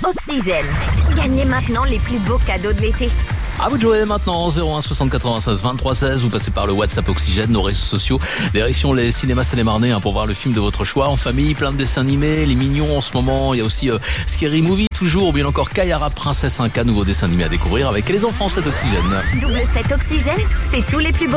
Oxygène. Gagnez maintenant les plus beaux cadeaux de l'été. À vous de jouer maintenant, 01 60 96 23 16, vous passez par le WhatsApp Oxygène, nos réseaux sociaux, direction les cinémas Seine-et-Marnais pour voir le film de votre choix, en famille, plein de dessins animés, les mignons en ce moment, il y a aussi Scary Movie toujours, ou bien encore Kayara Princesse 1K, nouveau dessin animé à découvrir avec les enfants, cet Oxygène. Double 7 Oxygène, c'est tous les plus beaux